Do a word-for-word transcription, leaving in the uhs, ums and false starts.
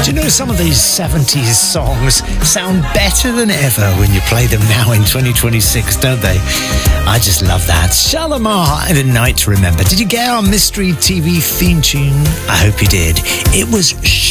Do you know some of these seventies songs sound better than ever when you play them now in twenty twenty-six, don't they? I just love that. Shalimar and A Night to Remember. Did you get our Mystery T V theme tune? I hope you did. It was